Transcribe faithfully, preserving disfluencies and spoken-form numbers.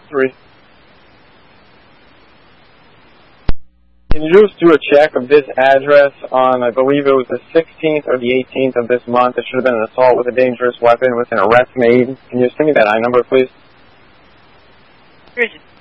three. Can you just do a check of this address on, I believe it was the sixteenth or the eighteenth of this month? It should have been an assault with a dangerous weapon with an arrest made. Can you just give me that I number, please? Here's